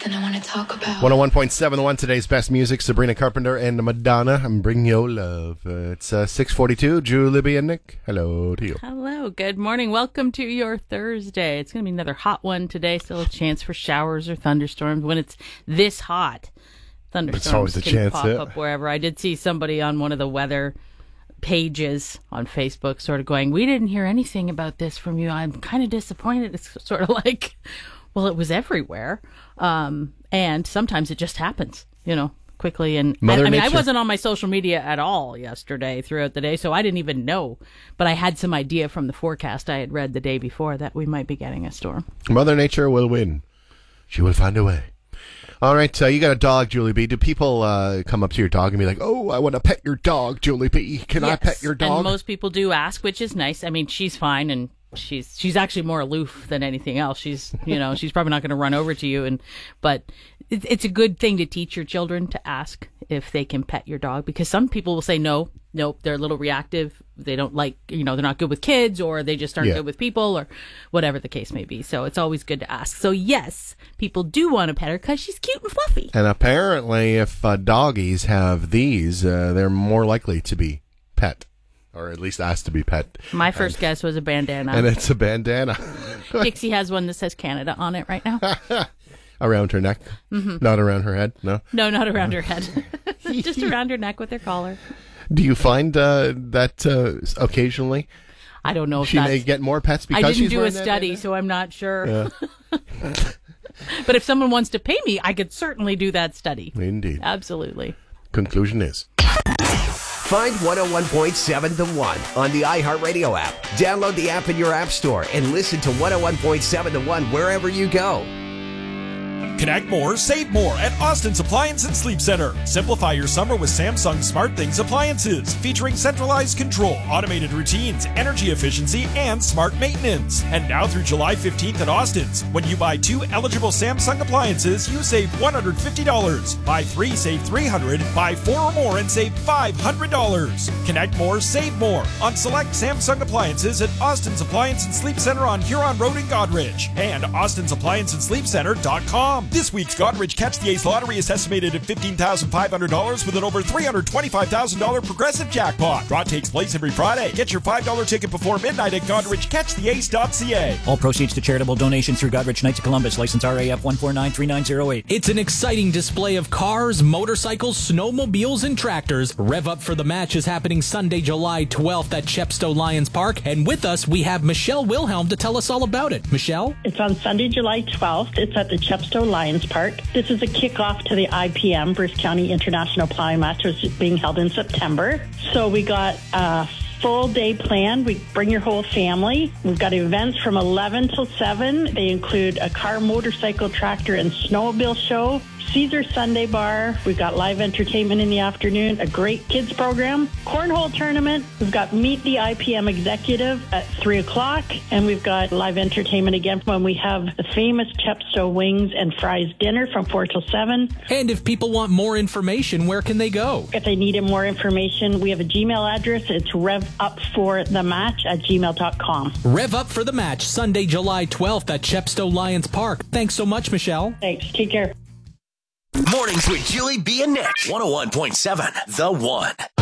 something I want to talk about. 101.7 The One, today's best music. Sabrina Carpenter and Madonna. I'm bringing you love. It's 6:42. Julie B and Nick. Hello to you. Hello. Good morning. Welcome to your Thursday. It's going to be another hot one today. Still a chance for showers or thunderstorms. When it's this hot, thunderstorms can pop up wherever. I did see somebody on one of the weather pages on Facebook sort of going, we didn't hear anything about this from you. I'm kind of disappointed. It's sort of like, well, it was everywhere. And sometimes it just happens, quickly. And I wasn't on my social media at all yesterday throughout the day, so I didn't even know. But I had some idea from the forecast I had read the day before that we might be getting a storm. Mother Nature will win. She will find a way. All right, you got a dog, Julie B. Do people come up to your dog and be like, oh, I want to pet your dog, Julie B. Can I pet your dog? And most people do ask, which is nice. I mean, she's fine, and she's actually more aloof than anything else. She's, she's probably not going to run over to you. But it's a good thing to teach your children to ask if they can pet your dog, because some people will say nope, they're a little reactive. They don't like, they're not good with kids, or they just aren't good with people, or whatever the case may be. So it's always good to ask. So yes, people do want to pet her because she's cute and fluffy. And apparently if doggies have these, they're more likely to be pet. Or at least asked to be pet. My first guess was a bandana. And it's a bandana. Dixie has one that says Canada on it right now. Around her neck? Mm-hmm. Not around her head? No? No, not around her head. Just around her neck with her collar. Do you find that occasionally? I don't know if she may get more pets because she's wearing that? I didn't do a study, so I'm not sure. Yeah. But if someone wants to pay me, I could certainly do that study. Indeed. Absolutely. Conclusion is... Find 101.7 The One on the iHeartRadio app. Download the app in your app store and listen to 101.7 The One wherever you go. Connect more, save more at Austin's Appliance and Sleep Center. Simplify your summer with Samsung SmartThings appliances, featuring centralized control, automated routines, energy efficiency, and smart maintenance. And now through July 15th at Austin's, when you buy 2 eligible Samsung appliances, you save $150. Buy 3, save $300. Buy 4 or more and save $500. Connect more, save more on select Samsung appliances at Austin's Appliance and Sleep Center on Huron Road in Godrich and Austin'sApplianceAndSleepCenter.com. This week's Godrich Catch the Ace lottery is estimated at $15,500 with an over $325,000 progressive jackpot. Draw takes place every Friday. Get your $5 ticket before midnight at GodrichCatchTheAce.ca. All proceeds to charitable donations through Godrich Knights of Columbus, license RAF 1493908. It's an exciting display of cars, motorcycles, snowmobiles, and tractors. Rev Up for the Match is happening Sunday, July 12th at Chepstow Lions Park. And with us, we have Michelle Wilhelm to tell us all about it. Michelle? It's on Sunday, July 12th. It's at the Chepstow Lions Park. This is a kickoff to the IPM, Bruce County International Plowing Match, which is being held in September. So we got a full day plan. We bring your whole family. We've got events from 11 till 7. They include a car, motorcycle, tractor, and snowmobile show, Caesar Sunday Bar. We've got live entertainment in the afternoon, a great kids program, cornhole tournament. We've got Meet the IPM Executive at 3 o'clock, and we've got live entertainment again when we have the famous Chepstow Wings and Fries dinner from 4 till 7. And if people want more information, where can they go? If they needed more information, we have a Gmail address. It's revupforthematch@gmail.com. Rev Up for the Match, Sunday, July 12th at Chepstow Lions Park. Thanks so much, Michelle. Thanks. Take care. Mornings with Julie B and Nick. 101.7 The One.